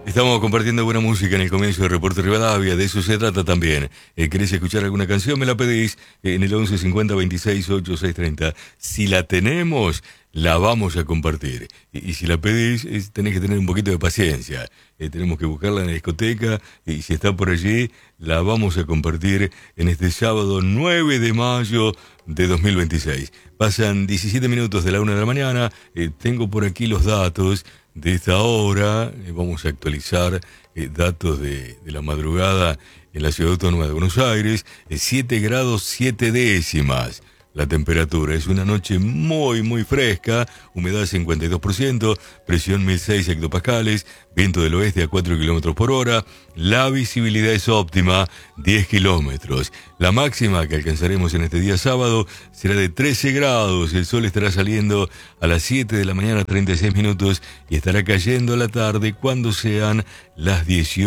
Estamos compartiendo buena música en el comienzo de Reporte Rivadavia, de eso se trata también. ¿Querés escuchar alguna canción? Me la pedís en el 11 50 26 86 30. Si la tenemos, la vamos a compartir. Y si la pedís, tenés que tener un poquito de paciencia. Tenemos que buscarla en la discoteca y si está por allí, la vamos a compartir en este sábado 9 de mayo de 2026. Pasan 17 minutos de la 1 de la mañana. Tengo por aquí los datos de esta hora. Vamos a actualizar datos de la madrugada en la Ciudad Autónoma de Buenos Aires. 7 grados 7 décimas. La temperatura es una noche muy fresca, humedad 52%, presión 1006 hectopascales, viento del oeste a 4 kilómetros por hora, la visibilidad es óptima, 10 kilómetros. La máxima que alcanzaremos en este día sábado será de 13 grados, el sol estará saliendo a las 7 de la mañana 36 minutos y estará cayendo a la tarde cuando sean las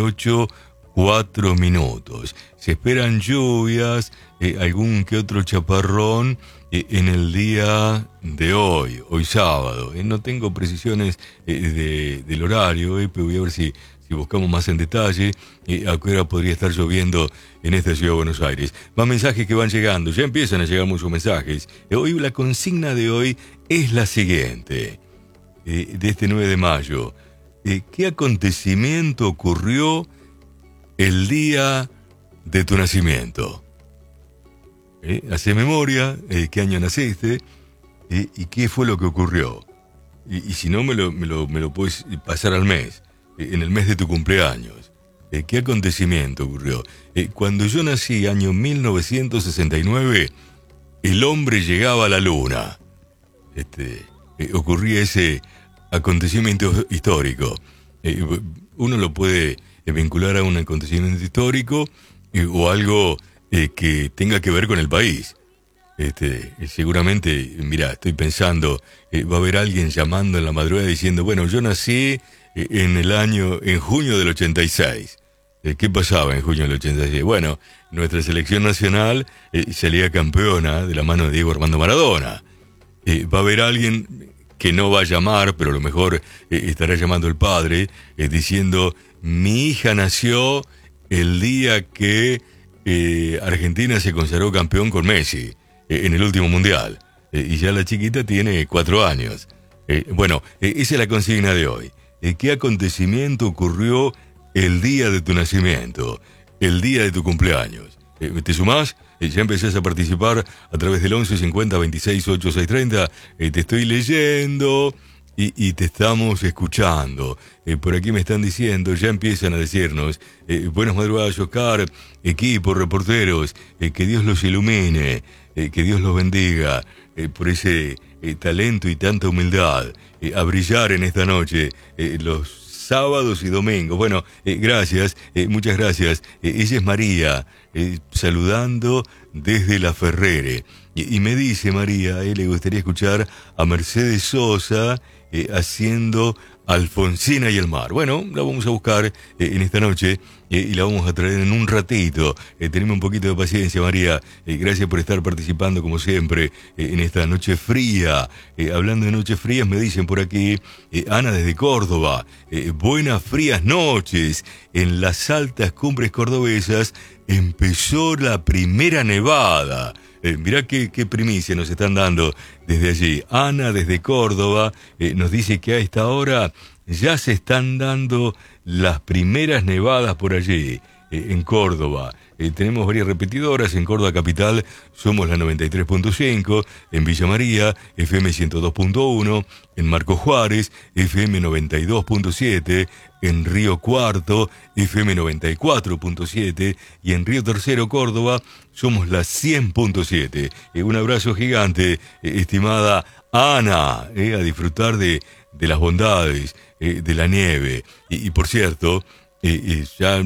18:04 minutos. Se esperan lluvias, algún que otro chaparrón en el día de hoy sábado. No tengo precisiones del horario, pero voy a ver si buscamos más en detalle a qué hora podría estar lloviendo en esta ciudad de Buenos Aires. Más mensajes que van llegando, ya empiezan a llegar muchos mensajes. Hoy la consigna de hoy es la siguiente, de este 9 de mayo. ¿Qué acontecimiento ocurrió el día de tu nacimiento? Hacé memoria, qué año naciste y qué fue lo que ocurrió. Y si no, me lo puedes pasar al mes, en el mes de tu cumpleaños. ¿Qué acontecimiento ocurrió? Cuando yo nací, año 1969, el hombre llegaba a la luna. Ocurría ese acontecimiento histórico. Uno lo puede vincular a un acontecimiento histórico o algo que tenga que ver con el país. Seguramente, mira, estoy pensando, va a haber alguien llamando en la madrugada diciendo, bueno, yo nací en junio del 86. ¿Qué pasaba en junio del 86? Bueno, nuestra selección nacional salía campeona de la mano de Diego Armando Maradona. Va a haber alguien que no va a llamar, pero a lo mejor estará llamando el padre, diciendo, mi hija nació el día que Argentina se consagró campeón con Messi en el último mundial, y ya la chiquita tiene 4 años. Bueno, esa es la consigna de hoy. ¿Qué acontecimiento ocurrió el día de tu nacimiento, el día de tu cumpleaños? ¿Te sumás? Ya empezás a participar a través del 11 50 26 86 30. Te estoy leyendo y te estamos escuchando. Por aquí me están diciendo, ya empiezan a decirnos, buenas madrugadas, Oscar, equipo, reporteros, que Dios los ilumine, que Dios los bendiga por ese talento y tanta humildad, a brillar en esta noche, los sábados y domingos. Bueno, gracias, muchas gracias. Ella es María, saludando desde La Ferrere. Y me dice María, le gustaría escuchar a Mercedes Sosa haciendo Alfonsina y el mar. Bueno, la vamos a buscar en esta noche y la vamos a traer en un ratito. Tenemos un poquito de paciencia, María. Gracias por estar participando, como siempre, en esta noche fría. Hablando de noches frías, me dicen por aquí, Ana desde Córdoba, buenas frías noches. En las altas cumbres cordobesas empezó la primera nevada. Mirá qué primicia nos están dando desde allí. Ana desde Córdoba nos dice que a esta hora ya se están dando las primeras nevadas por allí, en Córdoba. Tenemos varias repetidoras. En Córdoba Capital somos la 93.5, en Villa María FM 102.1, en Marcos Juárez FM 92.7, en Río Cuarto FM 94.7 y en Río Tercero Córdoba somos la 100.7. Un abrazo gigante, estimada Ana, a disfrutar de las bondades de la nieve. Y por cierto, ya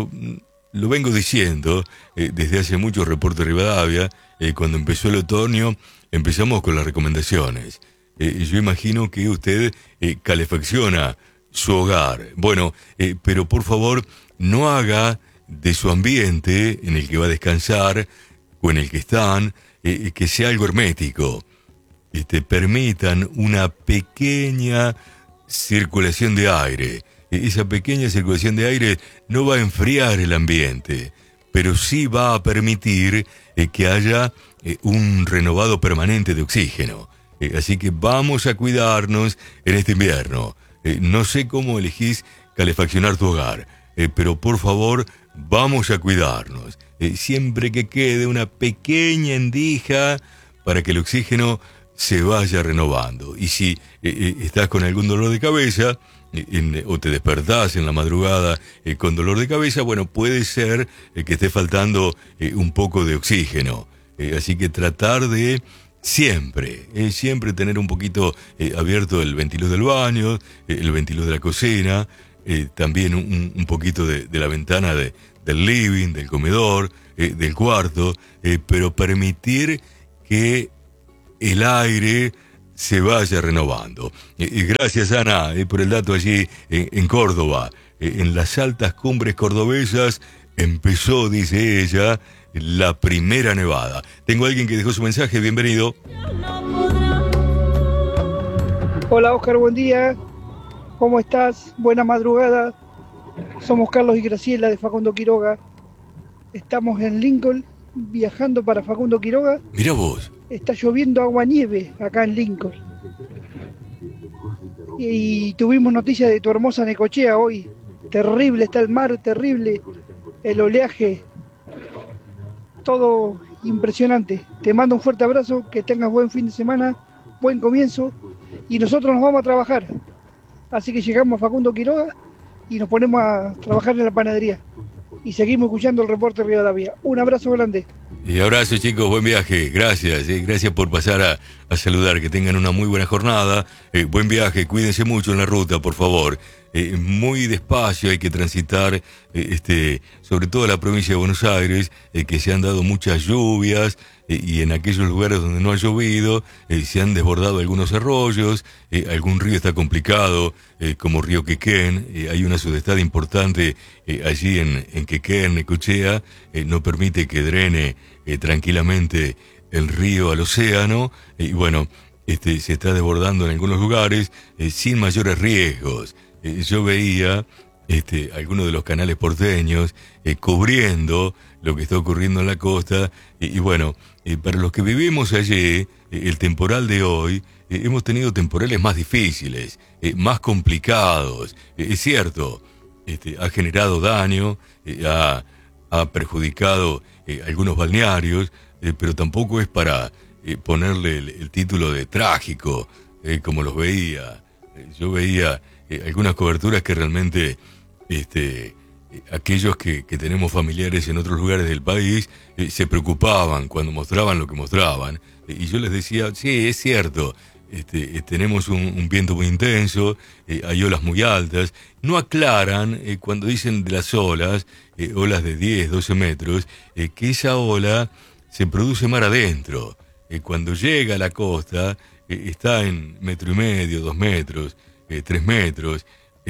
lo vengo diciendo desde hace mucho Reporte Rivadavia. Cuando empezó el otoño empezamos con las recomendaciones. Yo imagino que usted calefacciona su hogar. Bueno, pero por favor no haga de su ambiente en el que va a descansar o en el que están que sea algo hermético. Permitan una pequeña circulación de aire. esa pequeña circulación de aire no va a enfriar el ambiente, pero sí va a permitir que haya un renovado permanente de oxígeno. Así que vamos a cuidarnos en este invierno. No sé cómo elegís calefaccionar tu hogar, pero por favor, vamos a cuidarnos. Siempre que quede una pequeña endija para que el oxígeno se vaya renovando. Y si estás con algún dolor de cabeza, o te despertás en la madrugada con dolor de cabeza, bueno, puede ser que esté faltando un poco de oxígeno. Así que tratar de siempre tener un poquito abierto el ventiluz del baño, el ventiluz de la cocina, también un poquito de la ventana del living, del comedor, del cuarto, pero permitir que el aire se vaya renovando. Gracias, Ana, por el dato allí en Córdoba. En las altas cumbres cordobesas empezó, dice ella, la primera nevada. Tengo a alguien que dejó su mensaje, bienvenido. Hola, Oscar, buen día. ¿Cómo estás? Buena madrugada. Somos Carlos y Graciela de Facundo Quiroga. Estamos en Lincoln, viajando para Facundo Quiroga. Mira vos. Está lloviendo agua-nieve acá en Lincoln. Y tuvimos noticias de tu hermosa Necochea hoy. Terrible está el mar, terrible. El oleaje. Todo impresionante. Te mando un fuerte abrazo, que tengas buen fin de semana, buen comienzo. Y nosotros nos vamos a trabajar. Así que llegamos a Facundo Quiroga y nos ponemos a trabajar en la panadería. Y seguimos escuchando el reporte Rivadavia. Un abrazo grande. Y abrazo, chicos, buen viaje, gracias, gracias por pasar a saludar, que tengan una muy buena jornada, buen viaje, cuídense mucho en la ruta, por favor, muy despacio hay que transitar, sobre todo la provincia de Buenos Aires, que se han dado muchas lluvias, y en aquellos lugares donde no ha llovido, se han desbordado algunos arroyos, algún río está complicado, como Río Quequén, hay una sudestada importante allí en Quequén, Necochea, no permite que drene tranquilamente el río al océano, y bueno, se está desbordando en algunos lugares sin mayores riesgos. Yo veía algunos de los canales porteños cubriendo lo que está ocurriendo en la costa, y bueno, para los que vivimos allí, el temporal de hoy, hemos tenido temporales más difíciles, más complicados, es cierto, ha generado daño, ha perjudicado algunos balnearios, pero tampoco es para ponerle el título de trágico, como los veía. Yo veía algunas coberturas que realmente aquellos que tenemos familiares en otros lugares del país se preocupaban cuando mostraban lo que mostraban, y yo les decía, sí, es cierto, tenemos un viento muy intenso, hay olas muy altas, no aclaran cuando dicen de las olas de 10, 12 metros, que esa ola se produce mar adentro, cuando llega a la costa está en 1,5 metros, 2 metros, 3 metros,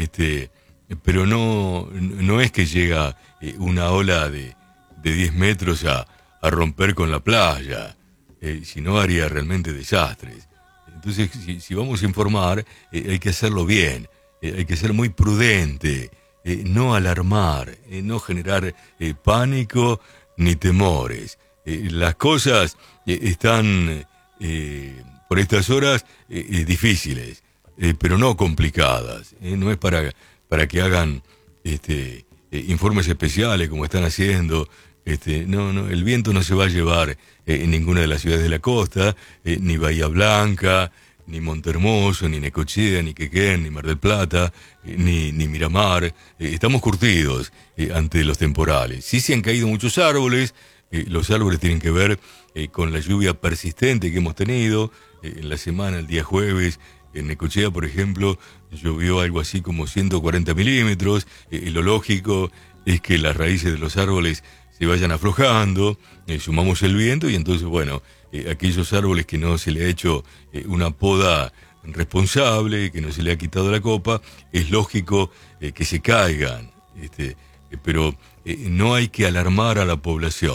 pero no es que llega una ola de 10 metros a romper con la playa, sino haría realmente desastres. Entonces, si vamos a informar, hay que hacerlo bien, hay que ser muy prudente, no alarmar, no generar pánico ni temores. Las cosas están por estas horas difíciles, pero no complicadas. No es para que hagan informes especiales como están haciendo. No, el viento no se va a llevar en ninguna de las ciudades de la costa, ni Bahía Blanca, ni Montehermoso, ni Necochea, ni Quequén, ni Mar del Plata, ni Miramar. Estamos curtidos ante los temporales. Sí se han caído muchos árboles, los árboles tienen que ver con la lluvia persistente que hemos tenido. En la semana, el día jueves, en Necochea, por ejemplo, llovió algo así como 140 milímetros. Lo lógico es que las raíces de los árboles se vayan aflojando, sumamos el viento y entonces, bueno, aquellos árboles que no se le ha hecho una poda responsable, que no se le ha quitado la copa, es lógico que se caigan, pero no hay que alarmar a la población.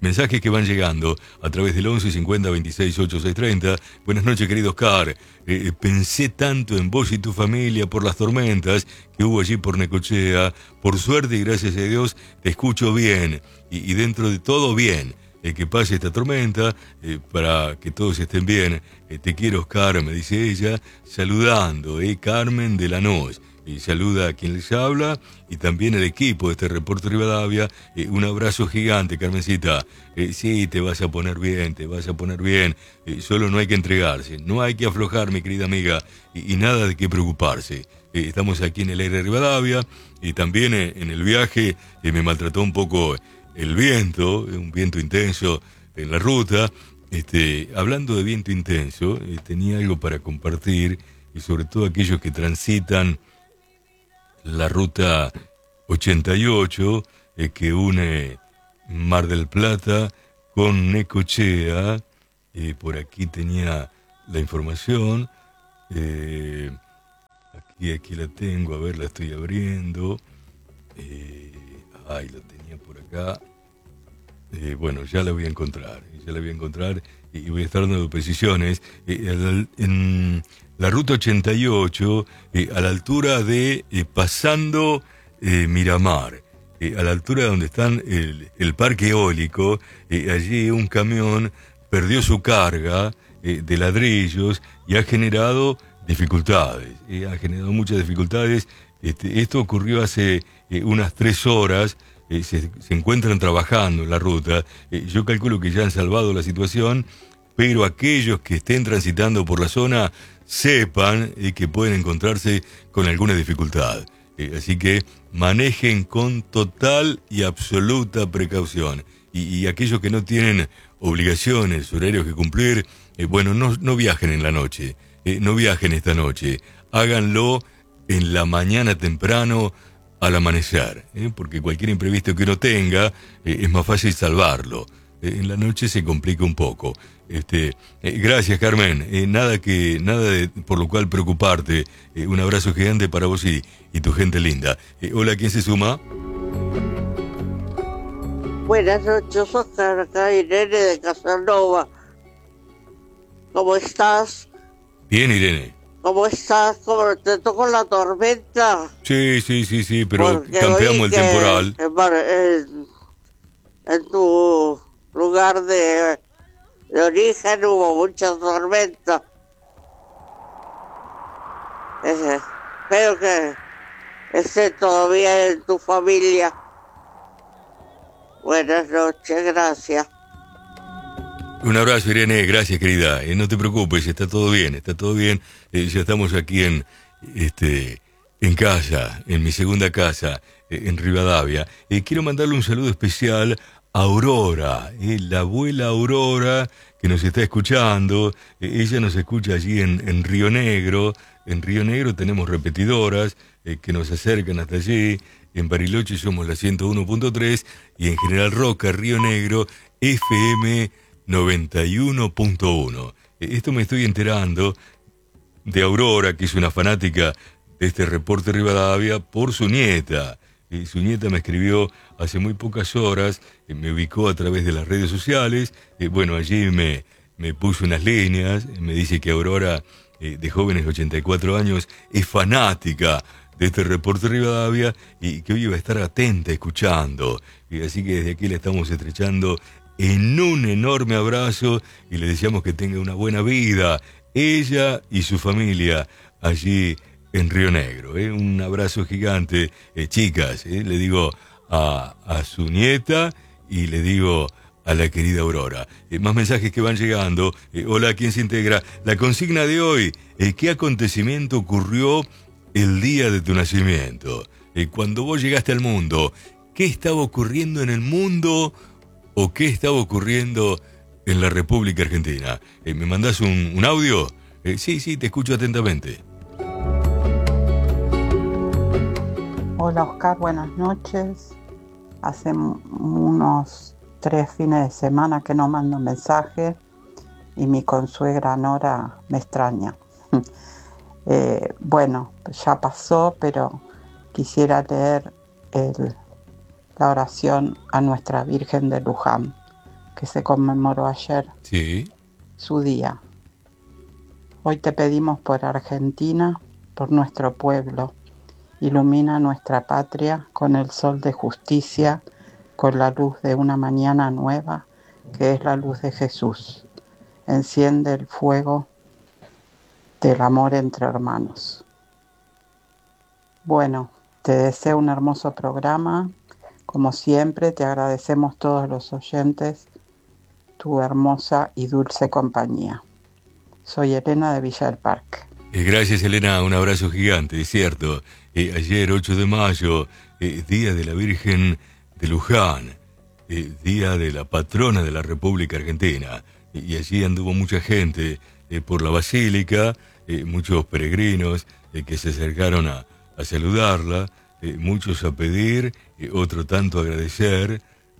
mensajes que van llegando a través del 11 50 26 86 30. Buenas noches, querido Oscar. Pensé tanto en vos y tu familia por las tormentas que hubo allí por Necochea. Por suerte y gracias a Dios te escucho bien y dentro de todo bien. Que pase esta tormenta, para que todos estén bien. Te quiero, Oscar, me dice ella, saludando, Carmen de Lanús. Saluda a quien les habla y también el equipo de este Reporte Rivadavia. Un abrazo gigante, Carmencita. Sí, te vas a poner bien, te vas a poner bien. Solo no hay que entregarse, no hay que aflojar, mi querida amiga, y nada de qué preocuparse. Estamos aquí en el aire de Rivadavia y también en el viaje me maltrató un poco el viento, un viento intenso en la ruta. Hablando de viento intenso, tenía algo para compartir, y sobre todo aquellos que transitan la ruta 88, que une Mar del Plata con Necochea. Por aquí tenía la información. Aquí la tengo, a ver, la estoy abriendo. La tenía por acá. Bueno, ya la voy a encontrar y voy a estar dando precisiones. En la ruta 88, a la altura de pasando Miramar, a la altura donde están el parque eólico, allí un camión perdió su carga de ladrillos y ha generado dificultades, muchas dificultades. Esto ocurrió hace unas 3 horas. Se encuentran trabajando en la ruta. Yo calculo que ya han salvado la situación, pero aquellos que estén transitando por la zona sepan que pueden encontrarse con alguna dificultad. Así que manejen con total y absoluta precaución. Y aquellos que no tienen obligaciones, horarios que cumplir, no viajen en la noche. No viajen esta noche. Háganlo en la mañana temprano, al amanecer, porque cualquier imprevisto que uno tenga, es más fácil salvarlo. En la noche se complica un poco. Gracias, Carmen. Nada por lo cual preocuparte. Un abrazo gigante para vos y tu gente linda. Hola, ¿quién se suma? Buenas noches, Oscar. Acá Irene de Casanova. ¿Cómo estás? Bien, Irene. ¿Cómo estás? ¿Cómo te tocó la tormenta? Sí, pero porque campeamos el temporal. En tu lugar de origen hubo muchas tormentas. Espero que esté todavía en tu familia. Buenas noches, gracias. Un abrazo, Irene, gracias, querida. No te preocupes, está todo bien. Ya estamos aquí en casa, en mi segunda casa, en Rivadavia. Quiero mandarle un saludo especial a Aurora, la abuela Aurora, que nos está escuchando. Ella nos escucha allí en Río Negro. En Río Negro tenemos repetidoras que nos acercan hasta allí. En Bariloche somos la 101.3 y en General Roca, Río Negro, FM 91.1. Esto me estoy enterando de Aurora, que es una fanática de este Reporte Rivadavia, por su nieta. Su nieta me escribió hace muy pocas horas, me ubicó a través de las redes sociales. Allí me puso unas líneas, me dice que Aurora, de jóvenes 84 años, es fanática de este Reporte Rivadavia y que hoy iba a estar atenta escuchando. Así que desde aquí le estamos estrechando en un enorme abrazo y le deseamos que tenga una buena vida, ella y su familia allí en Río Negro. Un abrazo gigante, chicas, le digo a su nieta y le digo a la querida Aurora. Más mensajes que van llegando. Hola, ¿quién se integra? La consigna de hoy, ¿qué acontecimiento ocurrió el día de tu nacimiento? Cuando vos llegaste al mundo, ¿qué estaba ocurriendo en el mundo o qué estaba ocurriendo en la República Argentina? ¿Me mandás un audio? Sí, te escucho atentamente. Hola, Oscar, buenas noches. Hace unos 3 fines de semana que no mando mensaje y mi consuegra Nora me extraña. Ya pasó, pero quisiera leer la oración a Nuestra Virgen de Luján que se conmemoró ayer, Sí. su día. Hoy te pedimos por Argentina, por nuestro pueblo. Ilumina nuestra patria con el sol de justicia, con la luz de una mañana nueva, que es la luz de Jesús. Enciende el fuego del amor entre hermanos. Bueno, te deseo un hermoso programa. Como siempre, te agradecemos todos los oyentes tu hermosa y dulce compañía. Soy Elena de Villa del Parque. Gracias, Elena, un abrazo gigante, es cierto. Ayer, 8 de mayo, Día de la Virgen de Luján, Día de la Patrona de la República Argentina. Y allí anduvo mucha gente por la Basílica, muchos peregrinos que se acercaron a saludarla, muchos a pedir, otro tanto a agradecer,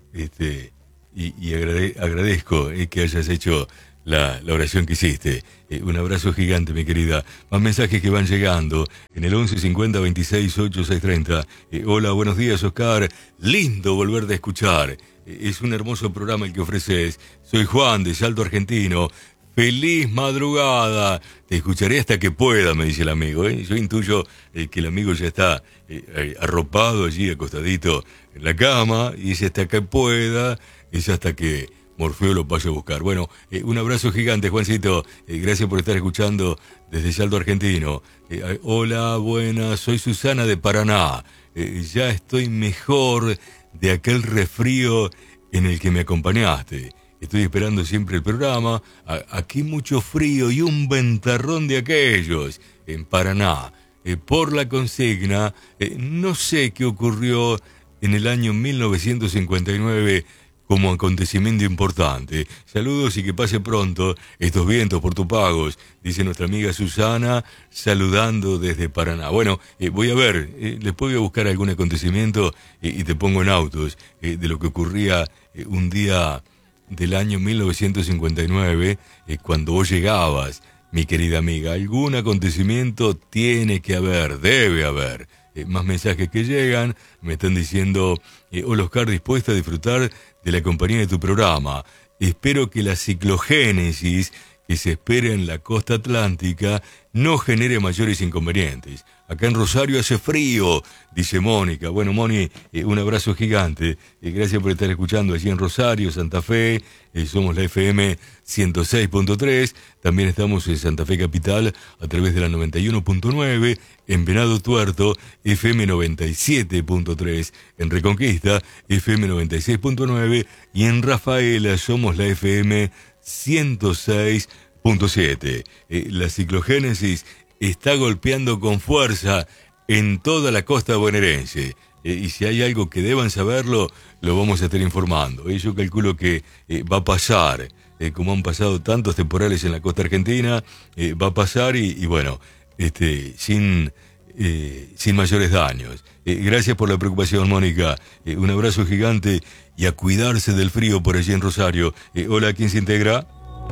agradezco que hayas hecho la oración que hiciste. Un abrazo gigante, mi querida. Más mensajes que van llegando en el 11 50 26 8 6 30. Hola, buenos días, Oscar. Lindo volverte a escuchar. Es un hermoso programa el que ofreces. Soy Juan de Salto Argentino. Feliz madrugada. Te escucharé hasta que pueda, me dice el amigo. Yo intuyo que el amigo ya está arropado allí, acostadito en la cama, y dice hasta que pueda, es hasta que Morfeo lo vaya a buscar. Bueno, un abrazo gigante, Juancito. Gracias por estar escuchando desde Salto Argentino. Hola, buenas, soy Susana de Paraná. Ya estoy mejor de aquel resfrío en el que me acompañaste. Estoy esperando siempre el programa. Aquí mucho frío y un ventarrón de aquellos en Paraná. Por la consigna, no sé qué ocurrió en el año 1959 como acontecimiento importante. Saludos y que pase pronto estos vientos portopagos, dice nuestra amiga Susana, saludando desde Paraná. Bueno, voy a ver, después voy a buscar algún acontecimiento y te pongo en autos de lo que ocurría un día del año 1959, cuando vos llegabas, mi querida amiga. Algún acontecimiento tiene que haber, debe haber. Más mensajes que llegan, me están diciendo, hola Oscar, dispuesta a disfrutar de la compañía de tu programa. Espero que la ciclogénesis que se espera en la costa atlántica no genere mayores inconvenientes. Acá en Rosario hace frío, dice Mónica. Bueno, Moni, un abrazo gigante. Gracias por estar escuchando allí en Rosario, Santa Fe. Somos la FM 106.3. También estamos en Santa Fe Capital a través de la 91.9. En Venado Tuerto, FM 97.3. En Reconquista, FM 96.9. Y en Rafaela somos la FM 106.7. La ciclogénesis está golpeando con fuerza en toda la costa bonaerense. Y si hay algo que deban saberlo, lo vamos a estar informando. Yo calculo que va a pasar, como han pasado tantos temporales en la costa argentina, va a pasar y bueno, sin mayores daños. Gracias por la preocupación, Mónica. Un abrazo gigante y a cuidarse del frío por allí en Rosario. Hola, ¿quién se integra?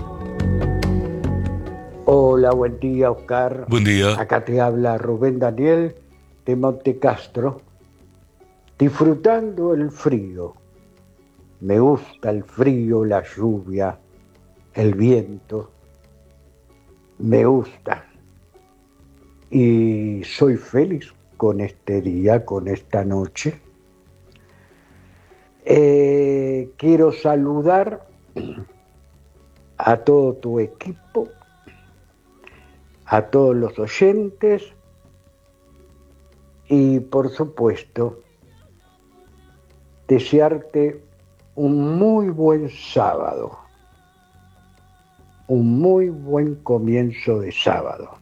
Hola, buen día, Oscar. Buen día. Acá te habla Rubén Daniel de Montecastro, disfrutando el frío. Me gusta el frío, la lluvia, el viento. Me gusta. Y soy feliz con este día, con esta noche. Quiero saludar a todo tu equipo, a todos los oyentes y, por supuesto, desearte un muy buen sábado, un muy buen comienzo de sábado.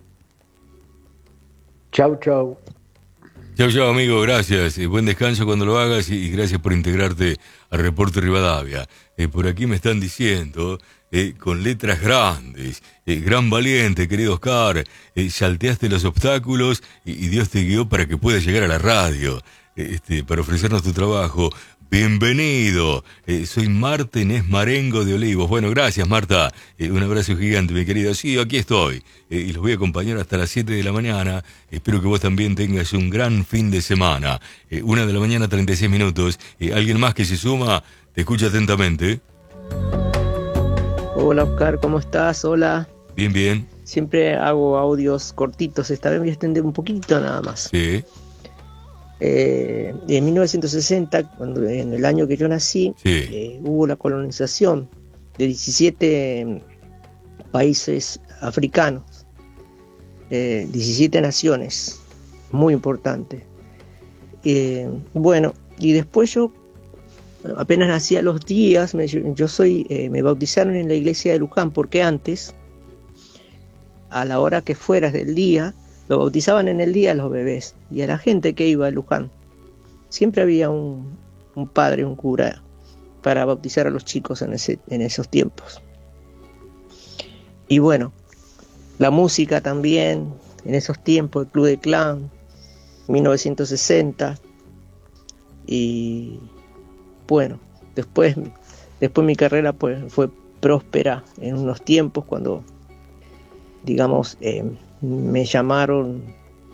Chau, chau. Chau, chau, amigo, gracias. Buen descanso cuando lo hagas y gracias por integrarte al Reporte Rivadavia. Por aquí me están diciendo, con letras grandes, gran valiente, querido Oscar, salteaste los obstáculos y Dios te guió para que puedas llegar a la radio, para ofrecernos tu trabajo. Bienvenido, soy Marta Inés Marengo de Olivos. Bueno, gracias, Marta, un abrazo gigante, mi querida. Sí, aquí estoy, y los voy a acompañar hasta las 7 de la mañana. Espero que vos también tengas un gran fin de semana. 1 de la mañana, 36 minutos. ¿Alguien más que se suma? Te escucha atentamente. Hola Oscar, ¿cómo estás? Hola. Bien, bien. Siempre hago audios cortitos, esta vez voy a extender un poquito nada más. Sí. En 1960, en el año que yo nací, Sí. hubo la colonización de 17 países africanos, 17 naciones, muy importante. Bueno, y después yo, apenas nací a los días, me bautizaron en la iglesia de Luján, porque antes, a la hora que fueras del día, lo bautizaban en el día a los bebés y a la gente que iba a Luján. Siempre había un padre, un cura, para bautizar a los chicos en esos tiempos. Y bueno, la música también, en esos tiempos, el Club de Clan, 1960. Y bueno, después mi carrera pues fue próspera en unos tiempos cuando, digamos, me llamaron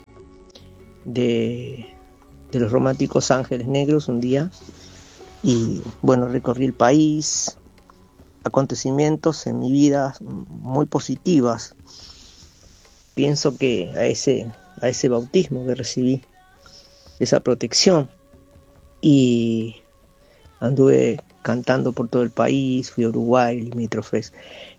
de los Románticos Ángeles Negros un día y bueno, recorrí el país, acontecimientos en mi vida muy positivas. Pienso que a ese bautismo que recibí, esa protección, y anduve cantando por todo el país, fui a Uruguay, limítrofes.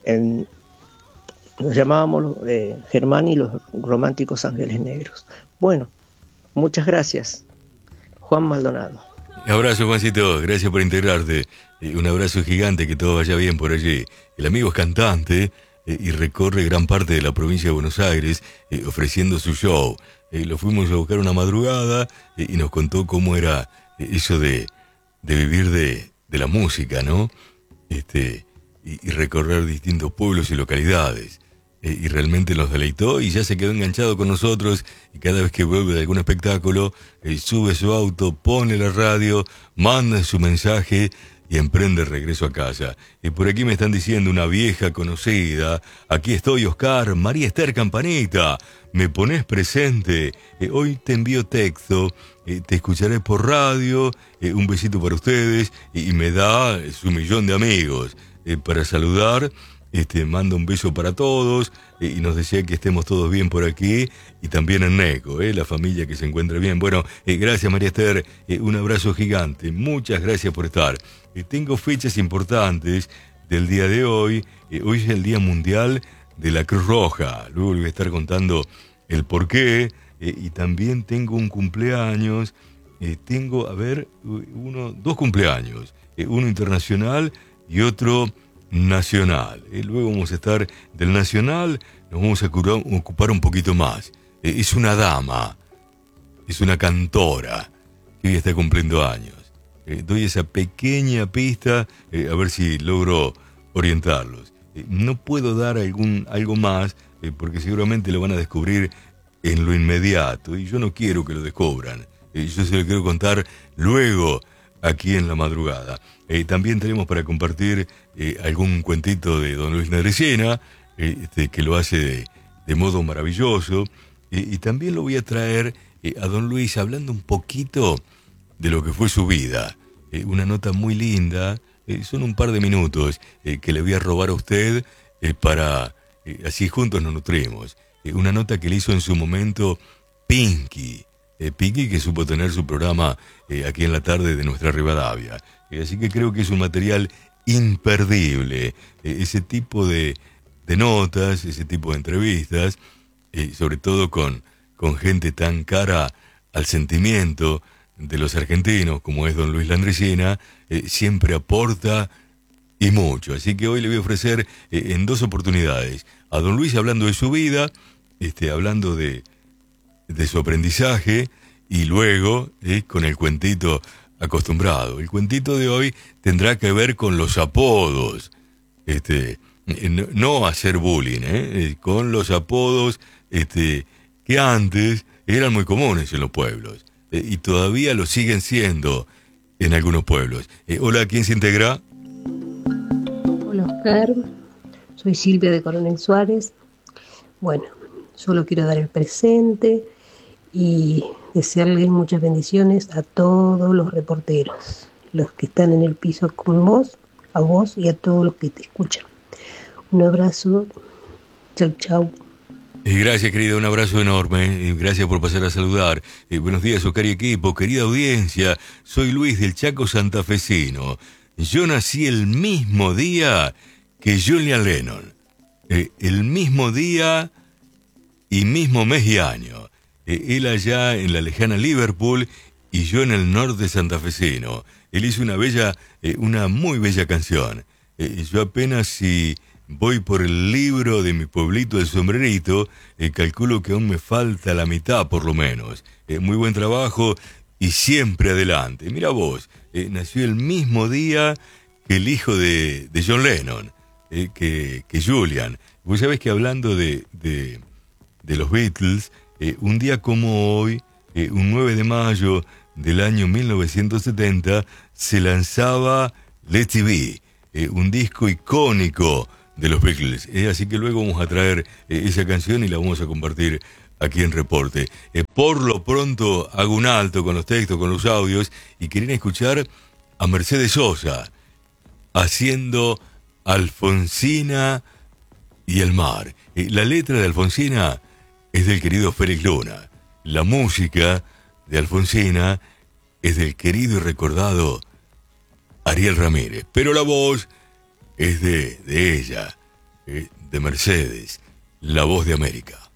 Nos llamábamos Germán y los Románticos Ángeles Negros. Bueno, muchas gracias. Juan Maldonado. Abrazo, Juancito, gracias por integrarte. Un abrazo gigante, que todo vaya bien por allí. El amigo es cantante y recorre gran parte de la provincia de Buenos Aires ofreciendo su show. Lo fuimos a buscar una madrugada y nos contó cómo era eso de vivir de la música, ¿no? Y recorrer distintos pueblos y localidades. Y realmente los deleitó y ya se quedó enganchado con nosotros, y cada vez que vuelve de algún espectáculo, sube su auto, pone la radio, manda su mensaje y emprende el regreso a casa. Y por aquí me están diciendo una vieja conocida: aquí estoy, Oscar, María Esther Campanita, me pones presente, hoy te envío texto, te escucharé por radio, un besito para ustedes, y me da su 1.000.000 de amigos para saludar. Manda un beso para todos y nos desea que estemos todos bien por aquí y también en Neco, la familia que se encuentre bien. Bueno, gracias María Esther, un abrazo gigante, muchas gracias por estar. Tengo fechas importantes del día de hoy. Hoy es el Día Mundial de la Cruz Roja, luego les voy a estar contando el porqué, y también tengo un cumpleaños, tengo, dos cumpleaños, uno internacional y otro nacional. Luego vamos a estar del nacional, nos vamos a ocupar un poquito más. Es una dama, es una cantora que hoy está cumpliendo años. Doy esa pequeña pista, a ver si logro orientarlos. No puedo dar algo más, porque seguramente lo van a descubrir en lo inmediato, y yo no quiero que lo descubran. Yo se lo quiero contar luego, aquí en la madrugada. También tenemos para compartir algún cuentito de don Luis Landresina, que lo hace de modo maravilloso, y también lo voy a traer a don Luis hablando un poquito de lo que fue su vida. Una nota muy linda, son un par de minutos que le voy a robar a usted para así juntos nos nutrimos. Una nota que le hizo en su momento Pinky, que supo tener su programa aquí en la tarde de nuestra Rivadavia. Así que creo que es un material imperdible, ese tipo de notas, ese tipo de entrevistas, sobre todo con gente tan cara al sentimiento de los argentinos como es don Luis Landresina, siempre aporta y mucho. Así que hoy le voy a ofrecer en dos oportunidades a don Luis hablando de su vida, hablando de su aprendizaje, y luego con el cuentito acostumbrado. El cuentito de hoy tendrá que ver con los apodos, no hacer bullying, con los apodos que antes eran muy comunes en los pueblos, y todavía lo siguen siendo en algunos pueblos. Hola, ¿quién se integra? Hola Oscar, soy Silvia de Coronel Suárez. Bueno, solo quiero dar el presente y desearles muchas bendiciones a todos los reporteros, los que están en el piso con vos, a vos y a todos los que te escuchan. Un abrazo. Chau, chau. Gracias, querida, un abrazo enorme. Gracias por pasar a saludar. Buenos días, Oscar y equipo, querida audiencia. Soy Luis del Chaco santafesino. Yo nací el mismo día que Julian Lennon. El mismo día y mismo mes y año. Él allá en la lejana Liverpool y yo en el norte santafesino. Él hizo una muy bella canción. Yo apenas si voy por el libro de mi pueblito del sombrerito, calculo que aún me falta la mitad por lo menos. Muy buen trabajo y siempre adelante. Mira vos, nació el mismo día que el hijo de John Lennon, que Julian. Vos sabés que hablando de los Beatles, un día como hoy, un 9 de mayo del año 1970, se lanzaba Let It Be, un disco icónico de los Beatles. Así que luego vamos a traer esa canción y la vamos a compartir aquí en Reporte. Por lo pronto hago un alto con los textos, con los audios, y querían escuchar a Mercedes Sosa haciendo Alfonsina y el mar. La letra de Alfonsina es del querido Félix Luna. La música de Alfonsina es del querido y recordado Ariel Ramírez. Pero la voz es de ella, de Mercedes, la voz de América.